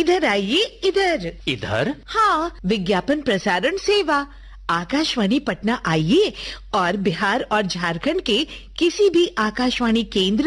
इधर आइए, इधर। इधर? हाँ, विज्ञापन प्रसारण सेवा। आकाशवाणी पटना आइए और बिहार और झारखंड के किसी भी आकाशवाणी केंद्र